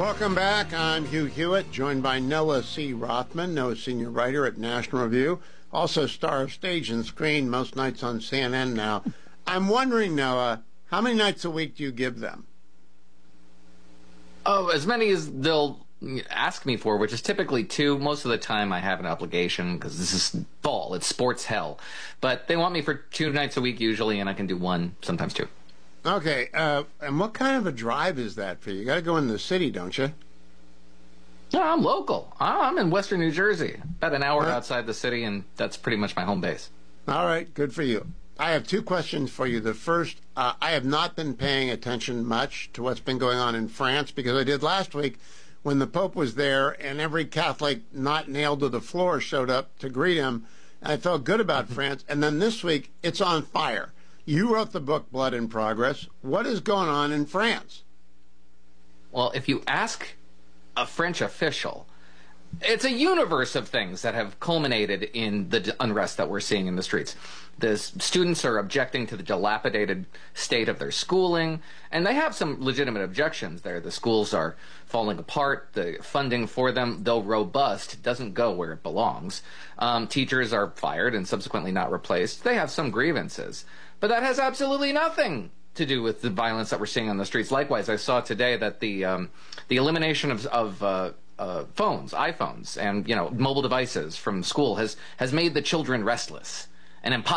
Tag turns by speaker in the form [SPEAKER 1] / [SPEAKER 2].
[SPEAKER 1] Welcome back. I'm Hugh Hewitt, joined by Noah C. Rothman, Noah senior writer at National Review, also star of Stage and Screen, most nights on CNN now. I'm wondering, Noah, how many nights a week do you give them?
[SPEAKER 2] Oh, as many as they'll ask me for, which is typically 2. Most of the time I have an obligation because this is fall. It's sports hell. But they want me for 2 nights a week usually, and I can do 1, sometimes 2.
[SPEAKER 1] Okay, and what kind of a drive is that for you? You got to go in the city, don't you?
[SPEAKER 2] No, I'm local. I'm in western New Jersey, about an hour outside the city, and that's pretty much my home base.
[SPEAKER 1] All right, good for you. I have 2 questions for you. The first, I have not been paying attention much to what's been going on in France because I did last week when the Pope was there and every Catholic not nailed to the floor showed up to greet him. And I felt good about France. And then this week, it's on fire. You wrote the book Blood in Progress. What is going on in France?
[SPEAKER 2] Well, if you ask a French official, it's a universe of things that have culminated in the unrest that we're seeing in the streets. The students are objecting to the dilapidated state of their schooling, and they have some legitimate objections there. The schools are falling apart. The funding for them, though robust, doesn't go where it belongs. Teachers are fired and subsequently not replaced. They have some grievances. But that has absolutely nothing to do with the violence that we're seeing on the streets. Likewise, I saw today that the elimination of phones, iPhones, and mobile devices from school has made the children restless and impossible.